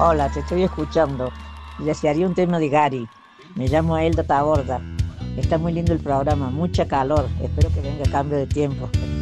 Hola, te estoy escuchando. Desearía un tema de Gary. Me llamo Elda Taborda. Está muy lindo el programa, mucha calor. Espero que venga cambio de tiempo.